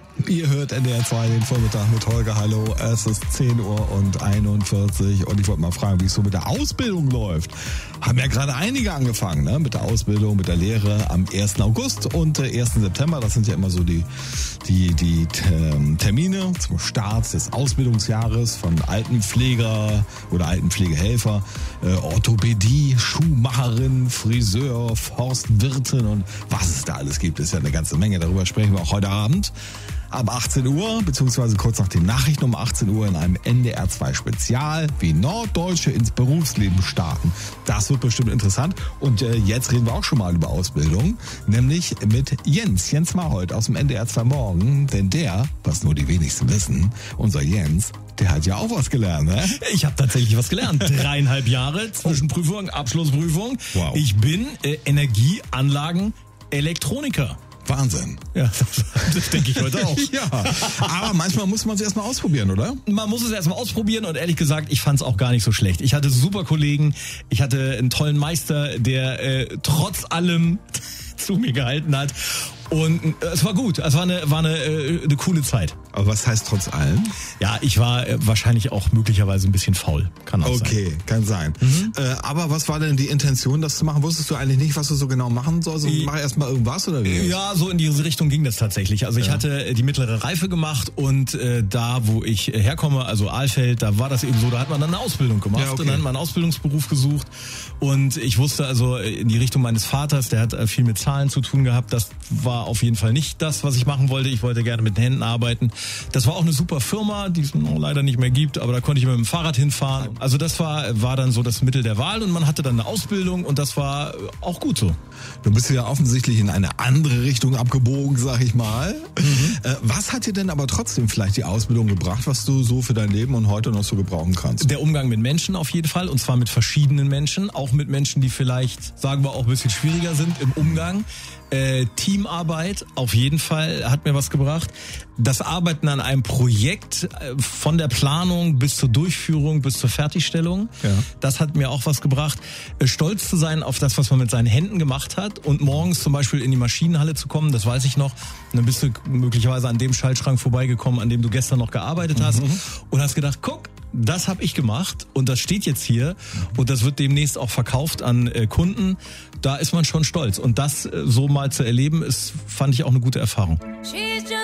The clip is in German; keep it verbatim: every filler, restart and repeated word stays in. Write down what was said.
Ihr hört N D R zwei den Vormittag mit Holger. Hallo, es ist zehn Uhr und einundvierzig und ich wollte mal fragen, wie es so mit der Ausbildung läuft. Haben ja gerade einige angefangen, ne? Mit der Ausbildung, mit der Lehre am ersten August und äh, ersten September. Das sind ja immer so die, die, die ähm, Termine zum Start des Ausbildungsjahres von Altenpfleger oder Altenpflegehelfer, äh, Orthopädie, Schuhmacherin, Friseur, Forstwirtin und was es da alles gibt, ist ja eine ganze Menge. Darüber sprechen wir auch heute Abend. Ab achtzehn Uhr, beziehungsweise kurz nach den Nachrichten um achtzehn Uhr in einem N D R zwei Spezial, wie Norddeutsche ins Berufsleben starten. Das wird bestimmt interessant. Und äh, jetzt reden wir auch schon mal über Ausbildung, nämlich mit Jens, Jens Marhold aus dem N D R zwei Morgen. Denn der, was nur die wenigsten wissen, unser Jens, der hat ja auch was gelernt, ne? Ich habe tatsächlich was gelernt. Dreieinhalb Jahre, Zwischenprüfung, Abschlussprüfung. Wow. Ich bin äh, Energieanlagen-Elektroniker. Wahnsinn. Ja, das, das denke ich heute auch. Ja, aber manchmal muss man es erstmal ausprobieren, oder? Man muss es erstmal ausprobieren und ehrlich gesagt, ich fand es auch gar nicht so schlecht. Ich hatte super Kollegen, ich hatte einen tollen Meister, der äh, trotz allem zu mir gehalten hat. Und äh, es war gut, es war eine, war eine, äh, eine coole Zeit. Aber was heißt trotz allem? Ja, ich war äh, wahrscheinlich auch möglicherweise ein bisschen faul. Kann auch okay, sein. kann sein. Mhm. Äh, aber was war denn die Intention, das zu machen? Wusstest du eigentlich nicht, was du so genau machen sollst? Und mach erst mal irgendwas oder wie? Ja, so in diese Richtung ging das tatsächlich. Also ich ja. hatte die mittlere Reife gemacht und äh, da, wo ich herkomme, also Ahlfeld, da war das eben so, da hat man dann eine Ausbildung gemacht ja, okay. und dann hat man einen Ausbildungsberuf gesucht und ich wusste also in die Richtung meines Vaters, der hat viel mit Zahlen zu tun gehabt, das war auf jeden Fall nicht das, was ich machen wollte. Ich wollte gerne mit den Händen arbeiten. Das war auch eine super Firma, die es leider nicht mehr gibt, aber da konnte ich mit dem Fahrrad hinfahren. Also das war, war dann so das Mittel der Wahl und man hatte dann eine Ausbildung und das war auch gut so. Du bist ja offensichtlich in eine andere Richtung abgebogen, sag ich mal. Mhm. Äh, was hat dir denn aber trotzdem vielleicht die Ausbildung gebracht, was du so für dein Leben und heute noch so gebrauchen kannst? Der Umgang mit Menschen auf jeden Fall und zwar mit verschiedenen Menschen, auch mit Menschen, die vielleicht, sagen wir, auch ein bisschen schwieriger sind im Umgang. Äh, Teamarbeit auf jeden Fall hat mir was gebracht. Das Arbeiten an einem Projekt äh, von der Planung bis zur Durchführung, bis zur Fertigstellung, ja. das hat mir auch was gebracht. Äh, stolz zu sein auf das, was man mit seinen Händen gemacht hat und morgens zum Beispiel in die Maschinenhalle zu kommen, das weiß ich noch. Und dann bist du möglicherweise an dem Schaltschrank vorbeigekommen, an dem du gestern noch gearbeitet hast mhm. und hast gedacht, guck, das habe ich gemacht und das steht jetzt hier und das wird demnächst auch verkauft an äh, Kunden. Da ist man schon stolz und das äh, so mal zu erleben, ist, fand ich auch eine gute Erfahrung.